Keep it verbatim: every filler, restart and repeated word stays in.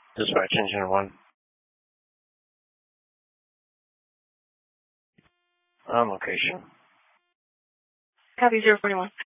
Dispatch engine one. On location. Copy zero forty-one.